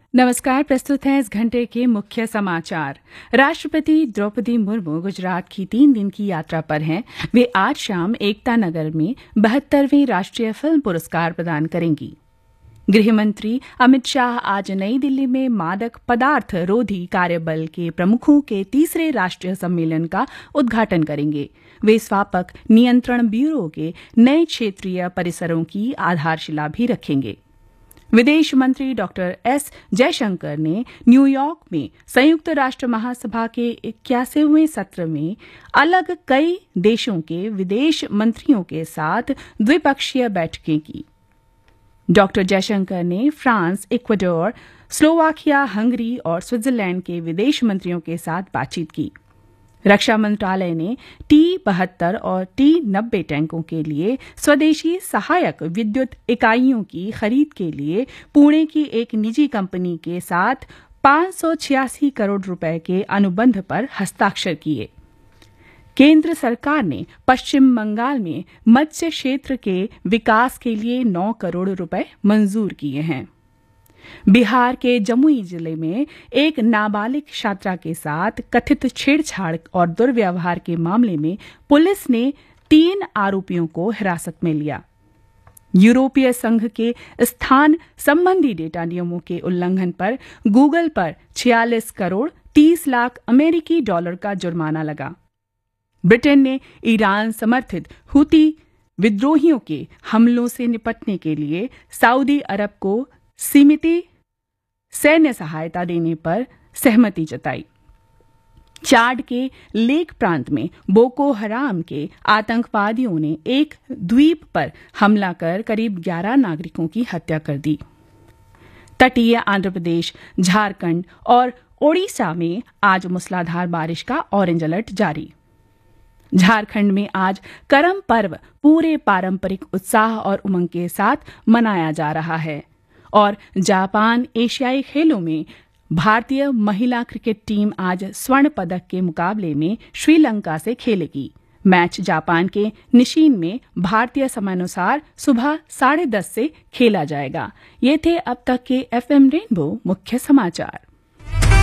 नमस्कार। प्रस्तुत हैं इस घंटे के मुख्य समाचार। राष्ट्रपति द्रौपदी मुर्मू गुजरात की 3 दिन की यात्रा पर हैं। वे आज शाम एकता नगर में 72वें राष्ट्रीय फिल्म पुरस्कार प्रदान करेंगी। गृह मंत्री अमित शाह आज नई दिल्ली में मादक पदार्थ रोधी कार्यबल के प्रमुखों के तीसरे राष्ट्रीय सम्मेलन का उद्घाटन करेंगे। वे स्वापक नियंत्रण ब्यूरो के नए क्षेत्रीय परिसरों की आधारशिला भी रखेंगे। विदेश मंत्री डॉक्टर एस जयशंकर ने न्यूयॉर्क में संयुक्त राष्ट्र महासभा के 81वें सत्र में अलग कई देशों के विदेश मंत्रियों के साथ द्विपक्षीय बैठकें की। डॉक्टर जयशंकर ने फ्रांस, इक्वाडोर, स्लोवाकिया, हंगरी और स्विट्जरलैंड के विदेश मंत्रियों के साथ बातचीत की। रक्षा मंत्रालय ने T-72 और T-90 टैंकों के लिए स्वदेशी सहायक विद्युत इकाइयों की खरीद के लिए पुणे की एक निजी कंपनी के साथ 586 करोड़ रुपए के अनुबंध पर हस्ताक्षर किए। केंद्र सरकार ने पश्चिम बंगाल में मत्स्य क्षेत्र के विकास के लिए 9 करोड़ रुपए मंजूर किए हैं। बिहार के जमुई जिले में एक नाबालिग छात्रा के साथ कथित छेड़छाड़ और दुर्व्यवहार के मामले में पुलिस ने 3 आरोपियों को हिरासत में लिया। यूरोपीय संघ के स्थान संबंधी डेटा नियमों के उल्लंघन पर गूगल पर 46 करोड़ 30 लाख अमेरिकी डॉलर का जुर्माना लगा। ब्रिटेन ने ईरान समर्थित हुती विद्रोहियों के हमलों से निपटने के लिए सऊदी अरब को सीमित सैन्य सहायता देने पर सहमति जताई। चाड के लेक प्रांत में बोको हराम के आतंकवादियों ने एक द्वीप पर हमला कर करीब 11 नागरिकों की हत्या कर दी। तटीय आंध्र प्रदेश, झारखंड और ओडिशा में आज मूसलाधार बारिश का ऑरेंज अलर्ट जारी। झारखंड में आज करम पर्व पूरे पारंपरिक उत्साह और उमंग के साथ मनाया जा रहा है। और जापान एशियाई खेलों में भारतीय महिला क्रिकेट टीम आज स्वर्ण पदक के मुकाबले में श्रीलंका से खेलेगी। मैच जापान के निशिन में भारतीय समयानुसार सुबह 10:30 से खेला जाएगा। ये थे अब तक के FM रेनबो मुख्य समाचार।